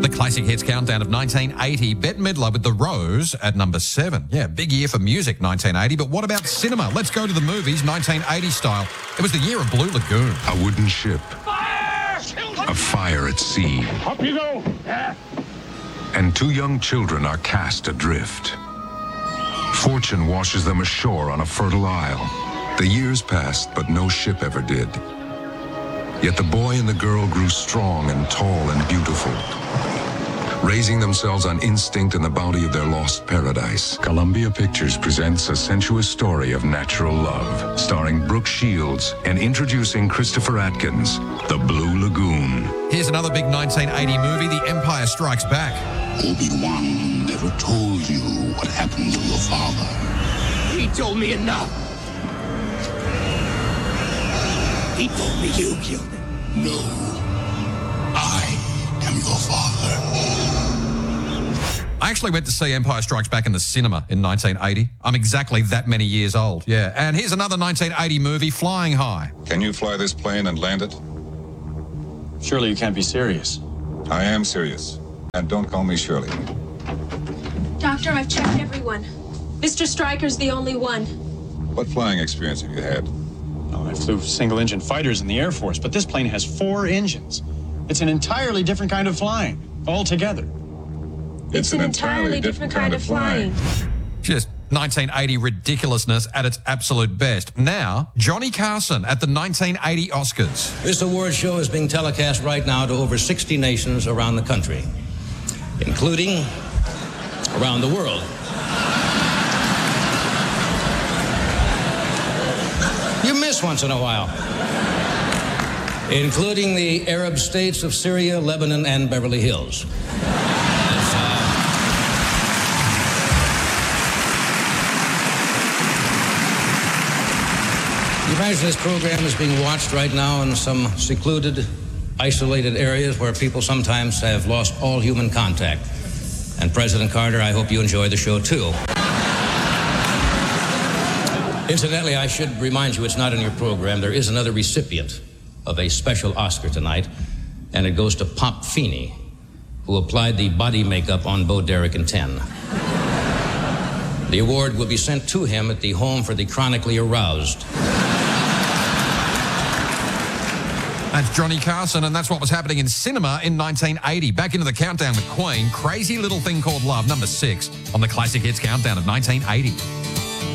The classic hits countdown of 1980. Bette Midler with The Rose at number 7. Yeah, big year for music, 1980. But what about cinema? Let's go to the movies, 1980 style. It was the year of Blue Lagoon. A wooden ship. Fire! A fire at sea. Up you go! And 2 young children are cast adrift. Fortune washes them ashore on a fertile isle. The years passed, but no ship ever did. Yet the boy and the girl grew strong and tall and beautiful, raising themselves on instinct and the bounty of their lost paradise. Columbia Pictures presents a sensuous story of natural love, starring Brooke Shields and introducing Christopher Atkins, The Blue Lagoon. Here's another big 1980 movie, The Empire Strikes Back. Obi-Wan never told you what happened to your father. He told me enough. He told me you killed him. No, I am your father. I actually went to see Empire Strikes Back in the cinema in 1980. I'm exactly that many years old, yeah. And here's another 1980 movie, Flying High. Can you fly this plane and land it? Surely you can't be serious. I am serious. And don't call me Shirley. Doctor, I've checked everyone. Mr. Stryker's the only one. What flying experience have you had? Oh, I flew single-engine fighters in the Air Force, but this plane has 4 engines. It's an entirely different kind of flying, altogether. It's an entirely different kind of flying. Just 1980 ridiculousness at its absolute best. Now, Johnny Carson at the 1980 Oscars. This award show is being telecast right now to over 60 nations around the country, including around the world. You miss once in a while. Including the Arab states of Syria, Lebanon, and Beverly Hills. You imagine this program is being watched right now in some secluded, isolated areas where people sometimes have lost all human contact. And President Carter, I hope you enjoy the show too. Incidentally, I should remind you it's not in your program. There is another recipient of a special Oscar tonight, and it goes to Pop Feeney, who applied the body makeup on Bo Derek and 10. The award will be sent to him at the Home for the Chronically Aroused. That's Johnny Carson, and that's what was happening in cinema in 1980. Back into the countdown with Queen, Crazy Little Thing Called Love, number 6 on the Classic Hits Countdown of 1980.